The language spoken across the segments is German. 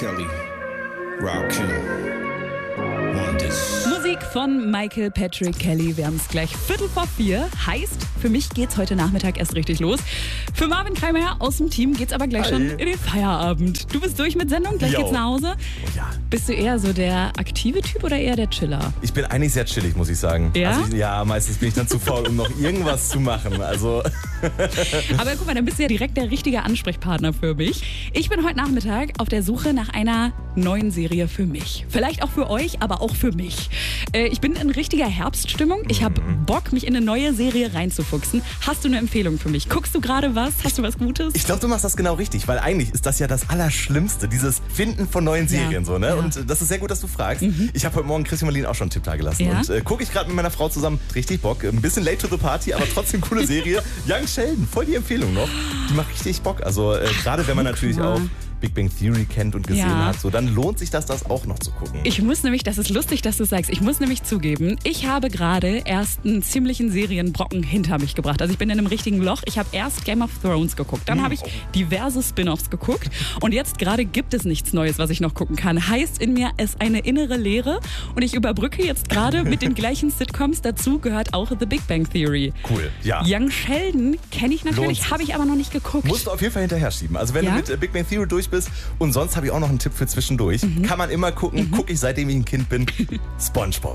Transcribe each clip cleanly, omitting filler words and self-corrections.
Kelly, Rakim, Wonders. Musik von Michael Patrick Kelly. Wir haben es gleich 3:45. Heißt, für mich geht's heute Nachmittag erst richtig los. Für Marvin Kreimeyer aus dem Team geht's aber gleich schon in den Feierabend. Du bist durch mit Sendung, gleich geht's nach Hause. Oh ja. Bist du eher so der aktive Typ oder eher der Chiller? Ich bin eigentlich sehr chillig, muss ich sagen. Ja? Also meistens bin ich dann zu faul, um noch irgendwas zu machen. Also Aber guck mal, dann bist du ja direkt der richtige Ansprechpartner für mich. Ich bin heute Nachmittag auf der Suche nach einer neuen Serie für mich. Vielleicht auch für euch, aber auch für mich. Ich bin in richtiger Herbststimmung. Ich habe Bock, mich in eine neue Serie reinzufuchsen. Hast du eine Empfehlung für mich? Guckst du gerade was? Hast du was Gutes? ich glaube, du machst das genau richtig, weil eigentlich ist das ja das Allerschlimmste, dieses Finden von neuen Serien. So, ne? Ja. Und das ist sehr gut, dass du fragst. Ich habe heute Morgen Chrissy Marlin auch schon einen Tipp da gelassen. Ja? Und gucke ich gerade mit meiner Frau zusammen. Richtig Bock. Ein bisschen late to the party, aber trotzdem coole Serie. Young Sheldon, voll die Empfehlung noch. Die macht richtig Bock. Also gerade wenn man natürlich auch Big Bang Theory kennt und gesehen hat, so, dann lohnt sich das auch noch zu gucken. Ich muss nämlich, das ist lustig, dass du sagst, ich muss nämlich zugeben, ich habe gerade erst einen ziemlichen Serienbrocken hinter mich gebracht. Also ich bin in einem richtigen Loch. Ich habe erst Game of Thrones geguckt, dann habe ich diverse Spin-offs geguckt und jetzt gerade gibt es nichts Neues, was ich noch gucken kann. Heißt, in mir ist eine innere Leere und ich überbrücke jetzt gerade mit den gleichen Sitcoms. Dazu gehört auch The Big Bang Theory. Cool, ja. Young Sheldon kenne ich natürlich, habe ich aber noch nicht geguckt. Musst du auf jeden Fall hinterher schieben. Also wenn du mit Big Bang Theory durch bist. Und sonst habe ich auch noch einen Tipp für zwischendurch. Kann man immer gucken. Gucke ich, seitdem ich ein Kind bin. SpongeBob.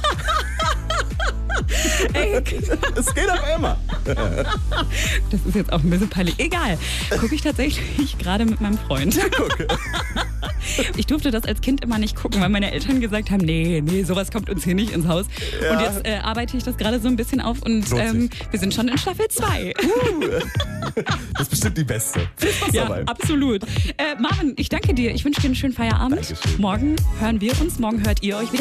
Ey, Es geht auf einmal. das ist jetzt auch ein bisschen peinlich. Egal, gucke ich tatsächlich gerade mit meinem Freund. Ich durfte das als Kind immer nicht gucken, weil meine Eltern gesagt haben, nee, sowas kommt uns hier nicht ins Haus. Ja. Und jetzt arbeite ich das gerade so ein bisschen auf und wir sind schon in Staffel 2. Das ist bestimmt die beste. Viel Spaß Ja, dabei. absolut. Marvin, ich danke dir. Ich wünsche dir einen schönen Feierabend. Dankeschön. Morgen hören wir uns, morgen hört ihr euch wieder.